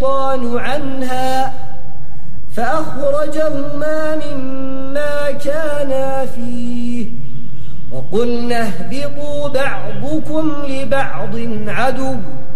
الشيطان عنها فأخرجهما مما كانا فيه وقلنا اهبطوا بعضكم لبعض عدو